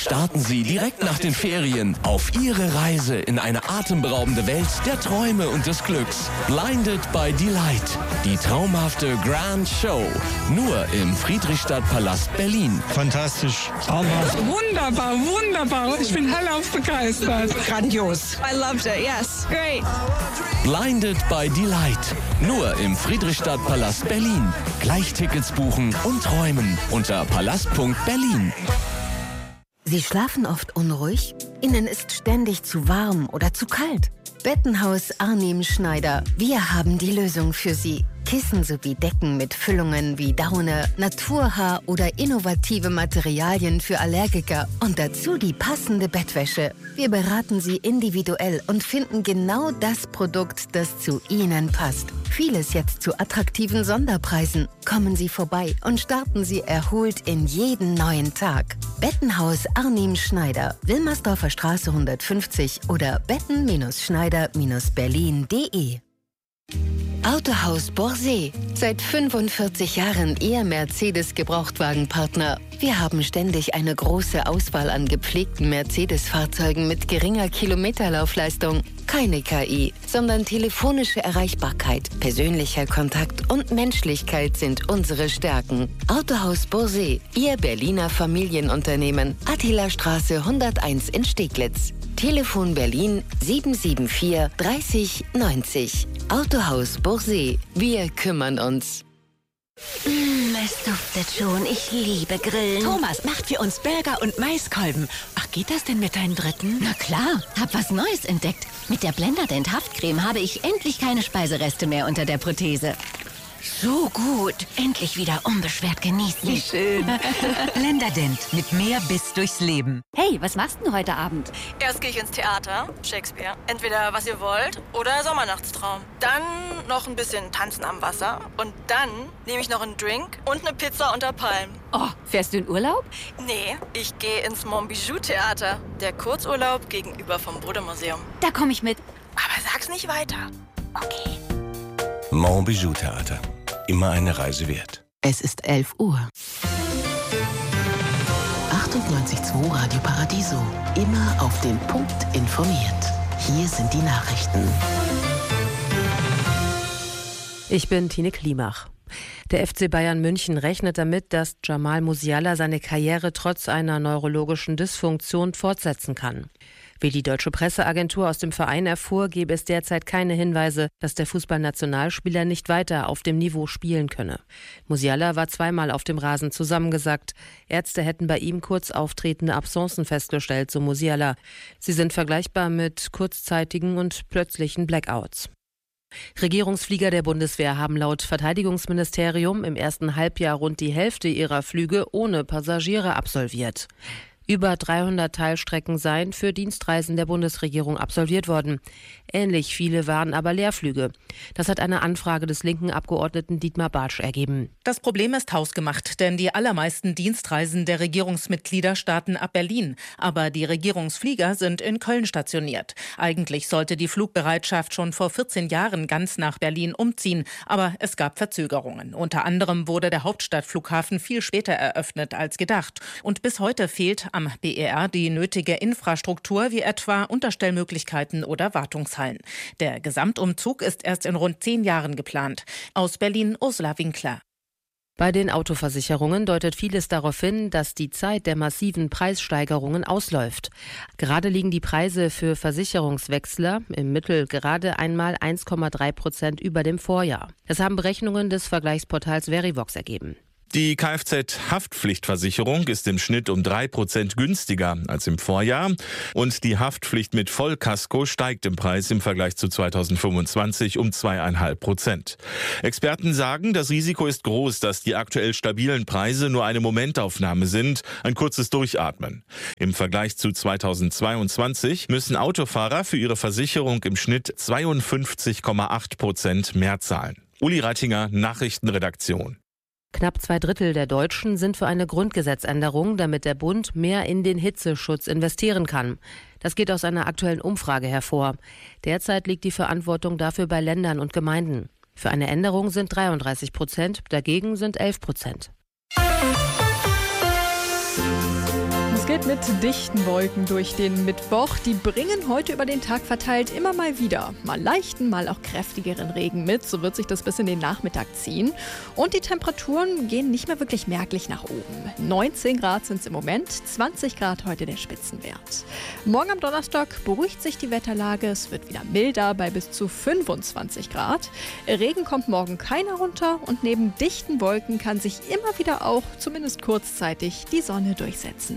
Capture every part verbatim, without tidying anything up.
Starten Sie direkt nach den Ferien auf Ihre Reise in eine atemberaubende Welt der Träume und des Glücks. Blinded by Delight. Die traumhafte Grand Show. Nur im Friedrichstadtpalast Berlin. Fantastisch. Traumhaft. Wunderbar, wunderbar. Ich bin hellauf begeistert. Grandios. I loved it, yes. Great. Blinded by Delight. Nur im Friedrichstadtpalast Berlin. Gleich Tickets buchen und träumen unter palast punkt berlin. Sie schlafen oft unruhig? Ihnen ist ständig zu warm oder zu kalt? Bettenhaus Arnim Schneider. Wir haben die Lösung für Sie. Kissen sowie Decken mit Füllungen wie Daune, Naturhaar oder innovative Materialien für Allergiker und dazu die passende Bettwäsche. Wir beraten Sie individuell und finden genau das Produkt, das zu Ihnen passt. Vieles jetzt zu attraktiven Sonderpreisen. Kommen Sie vorbei und starten Sie erholt in jeden neuen Tag. Bettenhaus Arnim Schneider, Wilmersdorfer Straße hundertfünfzig oder betten Schneider Berlin punkt de. Autohaus Borsee. Seit fünfundvierzig Jahren Ihr Mercedes-Gebrauchtwagenpartner. Wir haben ständig eine große Auswahl an gepflegten Mercedes-Fahrzeugen mit geringer Kilometerlaufleistung. Keine K I, sondern telefonische Erreichbarkeit, persönlicher Kontakt und Menschlichkeit sind unsere Stärken. Autohaus Borsee, Ihr Berliner Familienunternehmen. Attila-Straße hunderteins in Steglitz. Telefon Berlin sieben sieben vier dreißig neunzig. Autohaus Borsee. Wir kümmern uns. Mm, es duftet schon. Ich liebe Grillen. Thomas macht für uns Burger und Maiskolben. Ach, geht das denn mit deinem dritten? Na klar, hab was Neues entdeckt. Mit der Blenderdent Haftcreme habe ich endlich keine Speisereste mehr unter der Prothese. So gut. Endlich wieder unbeschwert genießen. Wie schön. Blenderdent mit mehr Biss durchs Leben. Hey, was machst du heute Abend? Erst gehe ich ins Theater, Shakespeare. Entweder Was ihr wollt oder Sommernachtstraum. Dann noch ein bisschen Tanzen am Wasser. Und dann nehme ich noch einen Drink und eine Pizza unter Palmen. Oh, fährst du in Urlaub? Nee, ich gehe ins Montbijou-Theater. Der Kurzurlaub gegenüber vom Bode-Museum. Da komme ich mit. Aber sag's nicht weiter. Okay. Montbijou-Theater. Immer eine Reise wert. Es ist elf Uhr. achtundneunzig Komma zwei Radio Paradiso. Immer auf den Punkt informiert. Hier sind die Nachrichten. Ich bin Tine Klimach. Der F C Bayern München rechnet damit, dass Jamal Musiala seine Karriere trotz einer neurologischen Dysfunktion fortsetzen kann. Wie die deutsche Presseagentur aus dem Verein erfuhr, gebe es derzeit keine Hinweise, dass der Fußballnationalspieler nicht weiter auf dem Niveau spielen könne. Musiala war zweimal auf dem Rasen zusammengesackt. Ärzte hätten bei ihm kurz auftretende Absencen festgestellt, so Musiala. Sie sind vergleichbar mit kurzzeitigen und plötzlichen Blackouts. Regierungsflieger der Bundeswehr haben laut Verteidigungsministerium im ersten Halbjahr rund die Hälfte ihrer Flüge ohne Passagiere absolviert. Über dreihundert Teilstrecken seien für Dienstreisen der Bundesregierung absolviert worden. Ähnlich viele waren aber Leerflüge. Das hat eine Anfrage des linken Abgeordneten Dietmar Bartsch ergeben. Das Problem ist hausgemacht, denn die allermeisten Dienstreisen der Regierungsmitglieder starten ab Berlin. Aber die Regierungsflieger sind in Köln stationiert. Eigentlich sollte die Flugbereitschaft schon vor vierzehn Jahren ganz nach Berlin umziehen. Aber es gab Verzögerungen. Unter anderem wurde der Hauptstadtflughafen viel später eröffnet als gedacht. Und bis heute fehlt am B E R die nötige Infrastruktur, wie etwa Unterstellmöglichkeiten oder Wartungshallen. Der Gesamtumzug ist erst in rund zehn Jahren geplant. Aus Berlin Ursula Winkler. Bei den Autoversicherungen deutet vieles darauf hin, dass die Zeit der massiven Preissteigerungen ausläuft. Gerade liegen die Preise für Versicherungswechsler im Mittel gerade einmal eins Komma drei Prozent über dem Vorjahr. Das haben Berechnungen des Vergleichsportals Verivox ergeben. Die Kfz-Haftpflichtversicherung ist im Schnitt um drei Prozent günstiger als im Vorjahr und die Haftpflicht mit Vollkasko steigt im Preis im Vergleich zu zweitausendfünfundzwanzig um zwei Komma fünf Prozent. Experten sagen, das Risiko ist groß, dass die aktuell stabilen Preise nur eine Momentaufnahme sind, ein kurzes Durchatmen. Im Vergleich zu zweitausendzweiundzwanzig müssen Autofahrer für ihre Versicherung im Schnitt zweiundfünfzig Komma acht Prozent mehr zahlen. Uli Reitinger, Nachrichtenredaktion. Knapp zwei Drittel der Deutschen sind für eine Grundgesetzänderung, damit der Bund mehr in den Hitzeschutz investieren kann. Das geht aus einer aktuellen Umfrage hervor. Derzeit liegt die Verantwortung dafür bei Ländern und Gemeinden. Für eine Änderung sind dreiunddreißig Prozent, dagegen sind elf Prozent. Es geht mit dichten Wolken durch den Mittwoch. Die bringen heute über den Tag verteilt immer mal wieder mal leichten, mal auch kräftigeren Regen mit. So wird sich das bis in den Nachmittag ziehen. Und die Temperaturen gehen nicht mehr wirklich merklich nach oben. neunzehn Grad sind es im Moment, zwanzig Grad heute der Spitzenwert. Morgen am Donnerstag beruhigt sich die Wetterlage. Es wird wieder milder bei bis zu fünfundzwanzig Grad. Regen kommt morgen keiner runter und neben dichten Wolken kann sich immer wieder auch, zumindest kurzzeitig, die Sonne durchsetzen.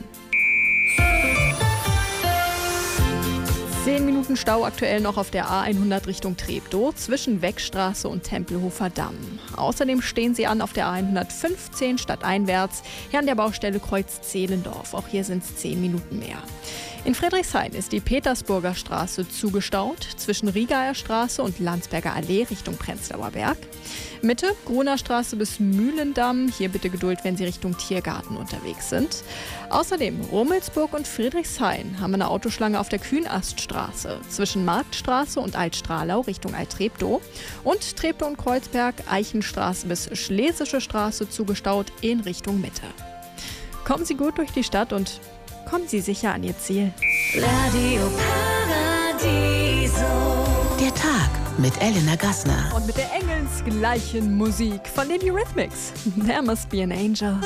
Zehn Minuten Stau aktuell noch auf der A hundert Richtung Treptow zwischen Weckstraße und Tempelhofer Damm. Außerdem stehen sie an auf der A hundertfünfzehn stadteinwärts hier an der Baustelle Kreuz Zehlendorf. Auch hier sind es zehn Minuten mehr. In Friedrichshain ist die Petersburger Straße zugestaut zwischen Riegaer Straße und Landsberger Allee Richtung Prenzlauer Berg. Mitte Gruner Straße bis Mühlendamm. Hier bitte Geduld, wenn Sie Richtung Tiergarten unterwegs sind. Außerdem Rummelsburg und Friedrichshain haben eine Autoschlange auf der Kühnaststraße zwischen Marktstraße und Altstrahlau Richtung Alt-Treptow. Und Treptow und Kreuzberg Eichenstraße bis Schlesische Straße zugestaut in Richtung Mitte. Kommen Sie gut durch die Stadt und kommen Sie sicher an Ihr Ziel. Radio Paradiso. Der Tag mit Elena Gassner. Und mit der engelsgleichen Musik von den Eurythmics. There Must Be an Angel.